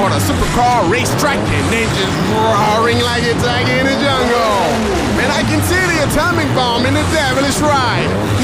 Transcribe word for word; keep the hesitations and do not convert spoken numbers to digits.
aboard a supercar racetrack and engines roaring like a tiger in the jungle. Man, I can see the atomic bomb in the devilish ride.